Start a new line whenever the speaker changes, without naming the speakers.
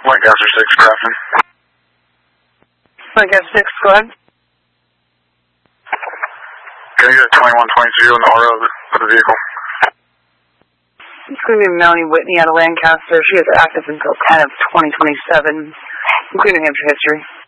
Lancaster 6, Grafton.
Lancaster 6, go ahead.
Can I get a 2122 in the aura of the vehicle?
It's going to be Melanie Whitney out of Lancaster. She is active until 10 of 2027, including New Hampshire history.